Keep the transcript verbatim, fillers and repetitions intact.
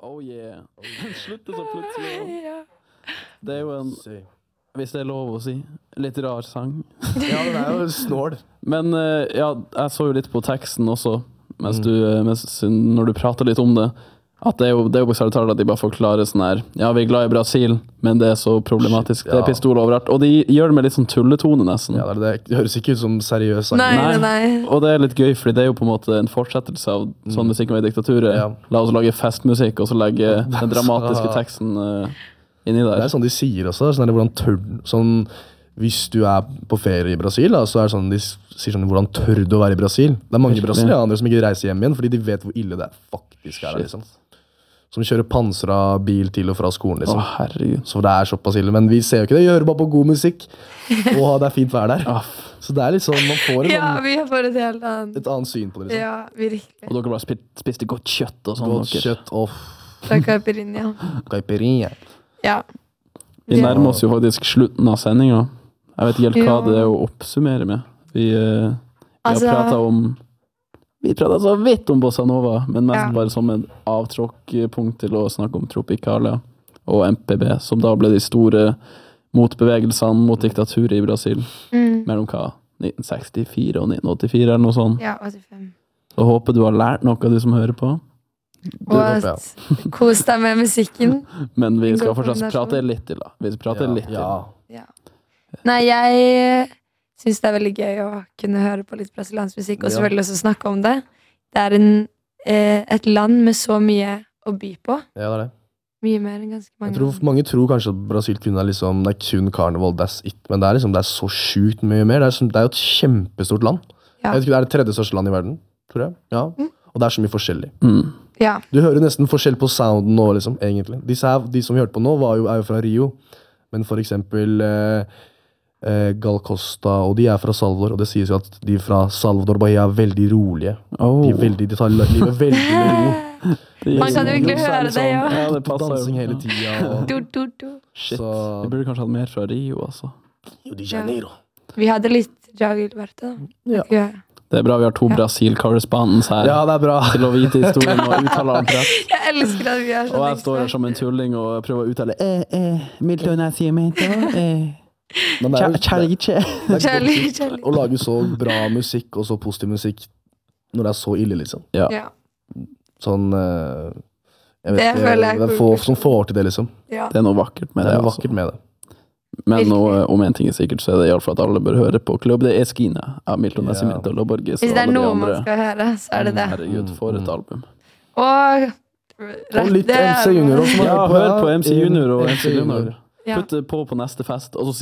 Oh yeah. Slutt så plutselig. Ja. Det er jo en, hvis det er lov å si, litt rar sang. Ja, den er jo snål. Men uh, ja, jeg så jo litt på teksten også, mens du, mens, når du prater litt om det, at det er jo, det er jo bokstavelig talt at de bare forklarer sånn her, ja, vi er glad i Brasil, men det er så problematisk. Shit, ja. Det er pistol overalt, og de gjør det med litt sånn tulletone nesten. Ja, det, er det. Det høres ikke ut som seriøs sang. Nei, nei, nei. Og det er litt gøy, fordi det er jo på en måte en fortsettelse av sånn musikk med diktaturet. Ja. La oss lage festmusikk, og så legge den dramatiske teksten uh, inni der. Det er sånn de sier også, sånn, hvordan tør, sånn, hvis du er på ferie i Brasil, da, så er det sånn, de sier sånn, hvordan tør du å være i Brasil? Det er mange brasilianere som ikke reiser hjem igjen, fordi de vet hvor ille det faktisk er, liksom. Som kjører pansra bil til og fra skolen, liksom. Å, herregud. Så det er såpass ille, men vi ser jo ikke det, vi hører bare på god musikk, og det er fint vær der. Så det er litt sånn, man får en, ja, vi har fått et helt annet. Et annet syn på det, liksom. Ja, virkelig. Og dere bare spiste godt kjøtt og sånn. Godt dere. Kjøtt, åh. Fra caipirinha. Caipirinha. Ja. Vi nærmer oss jo faktisk slutten av sendingen. Jeg vet ikke helt hva ja. det er å oppsummere med. Vi, uh, vi altså, har pratet om Vi pratet så vidt om Bossa Nova, men mest ja. bare som en avtråkkpunkt til å snakke om Tropicalia og M P B, som da ble de store motbevegelsene mot diktatur i Brasil. Mm. Mellom hva? nitten sekstifire og nitten åttifire eller noe sånt. Ja, åttifem. Så håper du har lært noe, du som hører på. Og at kos deg med musikken. Men vi skal fortsatt prate litt til, da. Vi skal prate ja. litt til. Ja. Ja. Nei, jeg synes det er veldig gøy å kunne høre på litt brasiliansk musikk, og selvfølgelig også snakke om det. Det er en, eh, et land med så mye å by på. Ja, det er det. Mye mer enn ganske mange. Jeg tror, mange tror kanskje at Brasil kun er, liksom, det er kun carnival, that's it. Men det er, liksom, det er så sjukt mye mer. Det er, som, det er jo et kjempestort land. Ja. Jeg vet ikke, det er det tredje største land i verden, tror jeg. Ja. Mm. Og det er så mye forskjellig. Mm. Ja. Du hører nesten forskjell på sounden nå, liksom, egentlig. Disse her, de som vi hørte på nå, var jo, er jo fra Rio. Men for eksempel eh, eh, Gal Costa, og de er fra Salvador, og det sies jo at de fra Salvador Bahia er veldig rolige. Oh. De, er veldig, de tar livet veldig med ro. Man kan jo egentlig høre det, ja. Ja, det passer dansing jo. hele tiden. Og... Du, du, du. Shit, så... vi burde kanskje hatt mer fra Rio, altså. Rio de Janeiro. Ja. Vi hadde litt Jagilberto. Ja. Ja. Det er bra vi har to ja. Brasil-correspondents her. Ja, det er bra. Til å vite historien og uttale den rett. Jeg elsker at vi er sånn. Og jeg står her som en tulling og prøver å uttale eh, eh, Milton Nascimento, eh. Kjærlighet. Kjærlighet. Å lage så bra musikk og så positiv musikk når det er så ille, liksom. Ja. Ja. Sånn uh, jeg vet, det det, føler jeg det er få som får til det, liksom. Ja. Det er noe vakkert med det. Det er noe altså. vakkert med det. Men noe, om en ting er sikkert, så er det i alle fall at alle bør høre på Club de Esquina av Milton Nascimento og Loborges. Hvis det er noe man skal høre, så er det det. Herregud, for et album. Og, og litt M C Junior også. Ja, hør på M C Junior og M C Junior. Ja. Putt det på på neste fest, og så